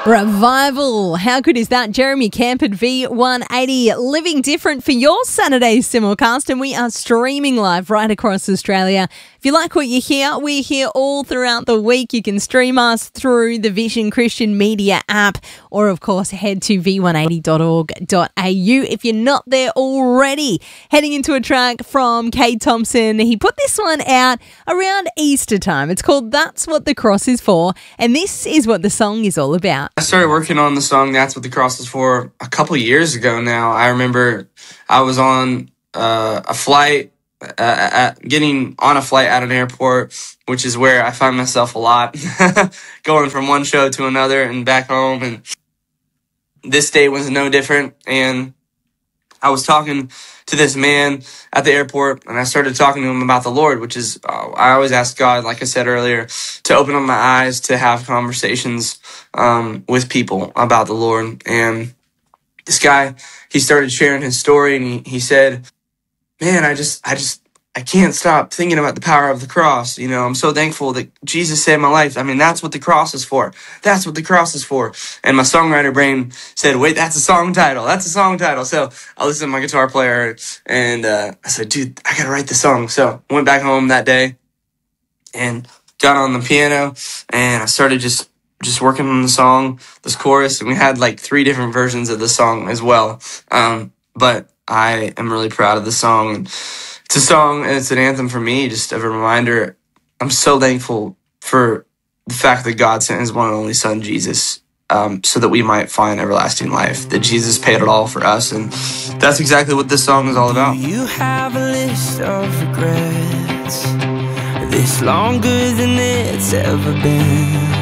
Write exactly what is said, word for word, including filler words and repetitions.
Revival. How good is that? Jeremy Camp at V one eighty, living different for your Saturday simulcast, and we are streaming live right across Australia. If you like what you hear, we're here all throughout the week. You can stream us through the Vision Christian Media app, or of course head to v one eighty dot org dot a u if you're not there already. Heading into a track from Kate Thompson. He put this one out around Easter time. It's called That's What the Cross Is For, and this is what the song is all about. I started working on the song That's What the Cross Is For a couple years ago now. I remember I was on uh, a flight, uh, at, getting on a flight at an airport, which is where I find myself a lot, going from one show to another and back home. And this day was no different. And I was talking to this man at the airport, and I started talking to him about the Lord, which is, uh, I always ask God, like I said earlier, to open up my eyes to have conversations um, with people about the Lord. And this guy, he started sharing his story, and he, he said, man, I just, I just, I can't stop thinking about the power of the cross. You know, I'm so thankful that Jesus saved my life. I mean, that's what the cross is for. That's what the cross is for. And my songwriter brain said, wait, that's a song title. That's a song title. So I listened to my guitar player, and uh, I said, dude, I got to write the song. So I went back home that day and got on the piano, and I started just, just working on the song, this chorus. And we had like three different versions of the song as well. Um, but I am really proud of the song. It's a song, and it's an anthem for me, just a reminder. I'm so thankful for the fact that God sent his one and only son, Jesus, um, so that we might find everlasting life, that Jesus paid it all for us. And that's exactly what this song is all about. Do you have a list of regrets? This longer than it's ever been?